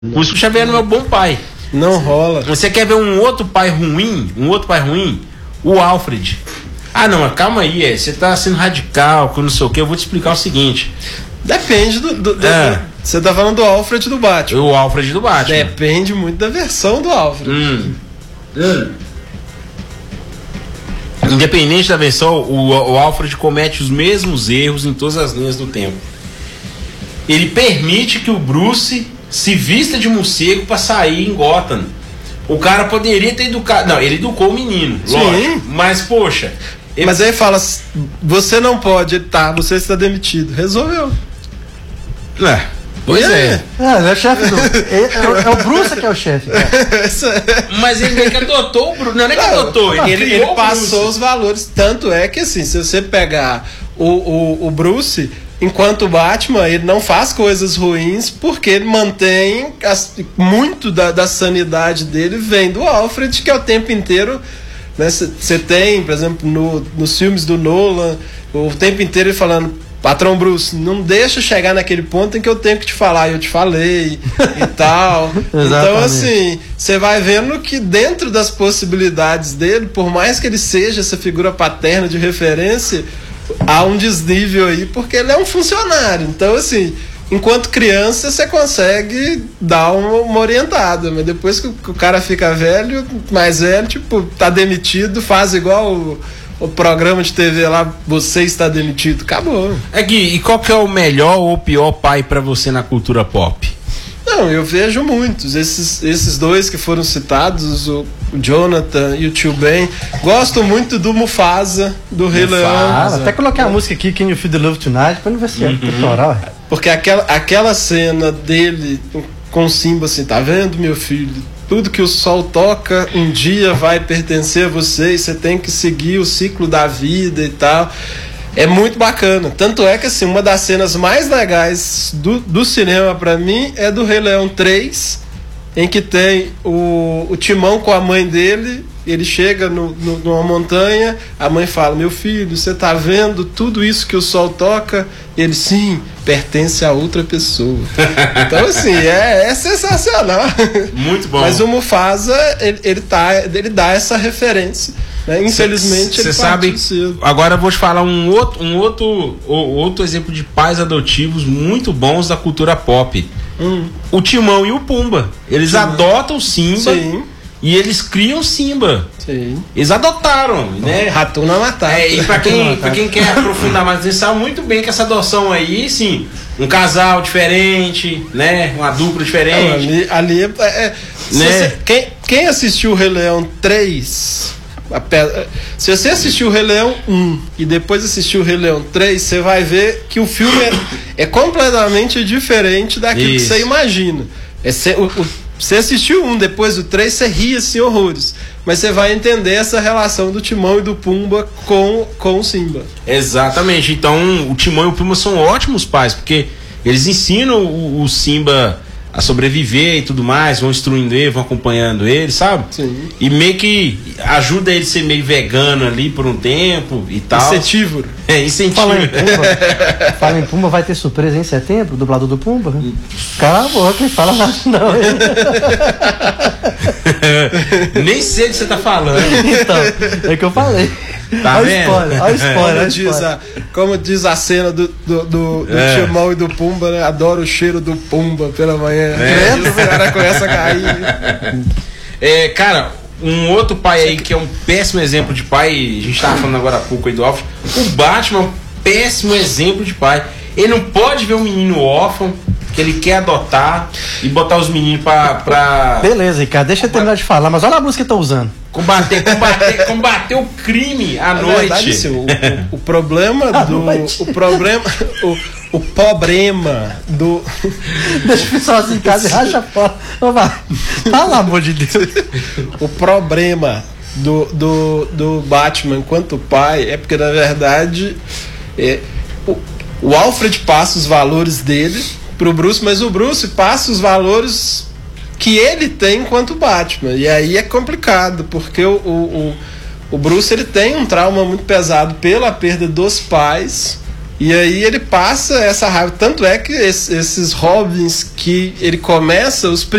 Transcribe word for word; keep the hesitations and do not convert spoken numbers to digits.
Por isso que o Xavier não é um bom pai. Não rola. Você quer ver um outro pai ruim? Um outro pai ruim? O Alfred. Ah, não, mas calma aí, é, você tá sendo radical, que eu não sei o que. Eu vou te explicar o seguinte. Depende do. do, do É. Você tá falando do Alfred do Batman. O Alfred do Batman. Depende muito da versão do Alfred. Hum. Hum. Independente da versão, o, o Alfred comete os mesmos erros em todas as linhas do tempo. Ele permite que o Bruce se vista de morcego pra sair em Gotham. O cara poderia ter educado. Não, ele educou o menino, Sim. lógico. Mas, poxa. Ele... Mas aí fala, você não pode, tá, você está demitido. Resolveu. É, pois é. É, ele é o chefe do. É, é, o- é o Bruce que é o chefe. cara. Mas ele meio que adotou o Bruce. Não, não é que adotou, ele, Ele, criou ele o passou Bruce. os valores. Tanto é que, assim, se você pegar o, o, o Bruce, enquanto Batman, ele não faz coisas ruins porque ele mantém as- muito da, da sanidade dele vem do Alfred, que é o tempo inteiro. Você tem, por exemplo, no, nos filmes do Nolan, o tempo inteiro ele falando: patrão Bruce, não deixa chegar naquele ponto em que eu tenho que te falar, eu te falei e tal. Então, Exatamente. assim, você vai vendo que dentro das possibilidades dele, por mais que ele seja essa figura paterna de referência, há um desnível aí, porque ele é um funcionário. Então, assim, enquanto criança, você consegue dar uma, uma orientada, mas depois que o, que o cara fica velho, mais velho, tipo, tá demitido, faz igual o, o programa de T V lá, você está demitido, acabou. É que, e qual que é o melhor ou pior pai pra você na cultura pop? Não, eu vejo muitos. Esses, esses dois que foram citados, o, o Jonathan e o Tio Ben. Gosto muito do Mufasa, do Rei Mufasa. Ah, Leão. até coloquei a música aqui, Can You Feel the Love Tonight, pra não ver se é pitoral. Porque aquela, aquela cena dele com Simba assim, tá vendo, meu filho? Tudo que o sol toca um dia vai pertencer a você e você tem que seguir o ciclo da vida e tal. É muito bacana. Tanto é que, assim, uma das cenas mais legais do, do cinema pra mim é do Rei Leão três, em que tem o, o Timão com a mãe dele. Ele chega no, no, numa montanha, a mãe fala: meu filho, você tá vendo tudo isso que o sol toca? Ele, sim, pertence a outra pessoa. Então, assim, é, é sensacional. Muito bom. Mas o Mufasa, ele, ele, tá, ele dá essa referência, né? Infelizmente, Você ele sabe. partiu cedo. Agora eu vou te falar um outro, um outro, o- outro exemplo de pais adotivos muito bons da cultura pop. Hum. O Timão e o Pumba. Eles Timão. adotam o Simba Sim, e eles criam Simba. sim. Eles adotaram, né? Ratuna Matata. É, e pra quem, pra quem quer aprofundar mais, você sabe muito bem que essa adoção aí, sim, um casal diferente, né? Uma dupla Não, diferente. ali, ali é, é- se Né? você- quem, quem assistiu o Rei Leão três, a pe- se você assistiu o Rei Leão um e depois assistiu o Rei Leão três, você vai ver que o filme é, é completamente diferente daquilo Isso. que você imagina. É se- o- o- você assistiu um, depois do três, você ria assim horrores. Mas você vai entender essa relação do Timão e do Pumba com, com o Simba. Exatamente. Então, o Timão e o Pumba são ótimos pais, porque eles ensinam o, o Simba a sobreviver e tudo mais, vão instruindo ele, vão acompanhando ele, sabe? Sim. E meio que ajuda ele a ser meio vegano ali por um tempo e tal. Insetívoro. É, incentivo. Fala em Pumba. Fala em Pumba, vai ter surpresa em setembro, o dublador do Pumba? Cala a boca, quem fala nada não. hein? Nem sei o que você tá falando. Então, é que eu falei. Tá olha o vendo? spoiler, olha o spoiler, olha Como o diz, spoiler. a, como diz a cena do, do, do, do É. Timão e do Pumba, né? Adoro o cheiro do Pumba pela manhã. É. Credo, o cara começa a cair. É, cara, um outro pai aí que é um péssimo exemplo de pai, a gente tava falando agora há pouco aí do Alfred, o Batman é um péssimo exemplo de pai. Ele não pode ver um menino órfão que ele quer adotar e botar os meninos pra, pra Beleza, Ricardo, deixa eu terminar de falar, mas olha a música que tá usando. combater, combater, combater o crime à Na noite. verdade, assim, o, o, o problema À do. noite. O problema. O, o problema do. Deixa eu ficar sozinho em casa e racha fora. Ô, vai. Pelo amor de Deus. O problema do, do, do Batman enquanto pai é porque, na verdade, é, o, o Alfred passa os valores dele pro Bruce, mas o Bruce passa os valores que ele tem enquanto Batman. E aí é complicado, porque o, o, o, o Bruce ele tem um trauma muito pesado pela perda dos pais. E aí ele passa essa raiva. Tanto é que esses, esses Robins que ele começa, os